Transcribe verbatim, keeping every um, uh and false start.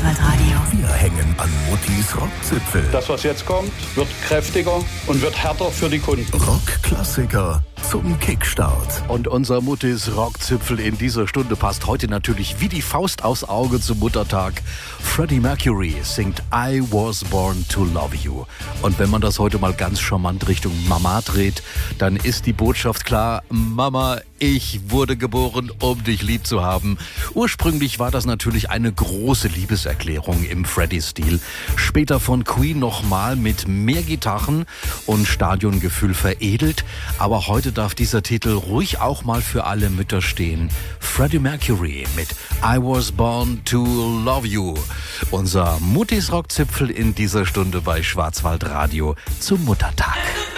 Schwarzwaldradio. Wir hängen an Muttis Rockzipfel. Das, was jetzt kommt, wird kräftiger und wird härter für die Kunden. Rockklassiker zum Kickstart. Und unser Muttis Rockzipfel in dieser Stunde passt heute natürlich wie die Faust aufs Auge zum Muttertag. Freddie Mercury singt I Was Born to Love You. Und wenn man das heute mal ganz charmant Richtung Mama dreht, dann ist die Botschaft klar: Mama, ich wurde geboren, um dich lieb zu haben. Ursprünglich war das natürlich eine große Liebeserklärung im Freddie-Stil. Später von Queen nochmal mit mehr Gitarren und Stadiongefühl veredelt. Aber heute darf dieser Titel ruhig auch mal für alle Mütter stehen. Freddie Mercury mit I Was Born to Love You. Unser Muttis Rockzipfel in dieser Stunde bei Schwarzwaldradio zum Muttertag.